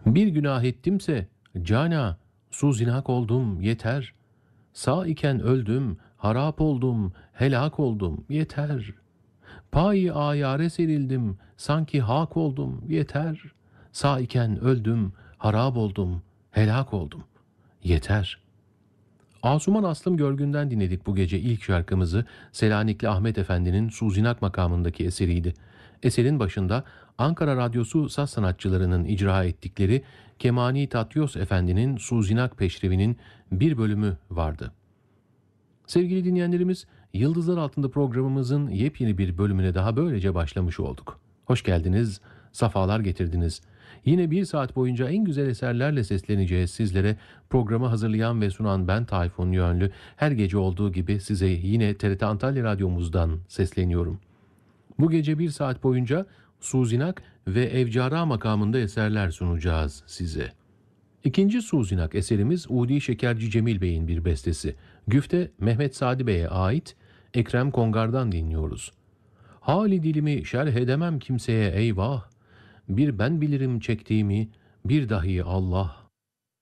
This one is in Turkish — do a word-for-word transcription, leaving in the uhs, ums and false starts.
Bir günah ettimse cana, suzinak oldum yeter. Sağ iken öldüm, harap oldum, helak oldum yeter. Payı ayare serildim, sanki hak oldum yeter. Sağ iken öldüm, harap oldum, helak oldum yeter. Asuman Aslım Görgün'den dinledik bu gece ilk şarkımızı. Selanikli Ahmet Efendi'nin Suzinak makamındaki eseriydi. Eserin başında Ankara Radyosu saz sanatçılarının icra ettikleri Kemani Tatyos Efendi'nin Suzinak Peşrevi'nin bir bölümü vardı. Sevgili dinleyenlerimiz, Yıldızlar Altında programımızın yepyeni bir bölümüne daha böylece başlamış olduk. Hoş geldiniz, safalar getirdiniz. Yine bir saat boyunca en güzel eserlerle sesleneceğiz sizlere. Programı hazırlayan ve sunan ben Tayfun Yönlü. Her gece olduğu gibi size yine T R T Antalya Radyomuzdan sesleniyorum. Bu gece bir saat boyunca Suzinak ve Evcara makamında eserler sunacağız size. İkinci Suzinak eserimiz Udi Şekerci Cemil Bey'in bir bestesi. Güfte Mehmet Sadi Bey'e ait, Ekrem Kongar'dan dinliyoruz. Hali dilimi şerh edemem kimseye eyvah, bir ben bilirim çektiğimi, bir dahi Allah.